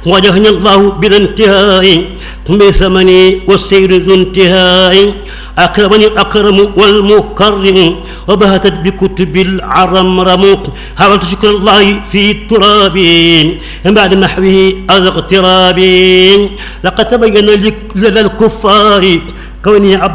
وجهني الله بلا انتهاء بثمني والسير ذو انتهاء أكرمني الأكرم والمكرم وبهتت بكتب العرمرم حاولت شكر الله في التراب بعد محوه الاغتراب لقد تبين للكفار كوني